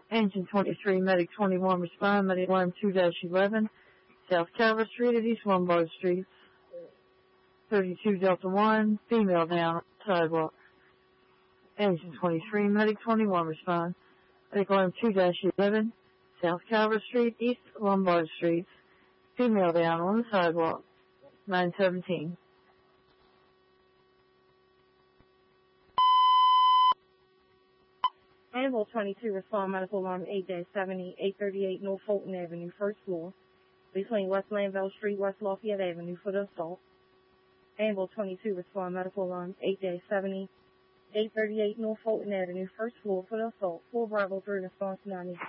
Engine 23, Medic 21, respond. Medic alarm 2-11, South Calvert Street at East Lombard Street. 32 Delta 1, female down sidewalk. Engine 23, Medic 21, respond. Medic alarm 2-11, South Calvert Street, East Lombard Street. Female down on the sidewalk. 917. Ambulance 22, respond. Medical alarm 8-70, 838 North Fulton Avenue, first floor, between West Lanville Street, West Lafayette Avenue for the assault. Ambulance 22, respond. Medical alarm 8-70, 838 North Fulton Avenue, first floor for the assault. 4 Bravo 3, response 90.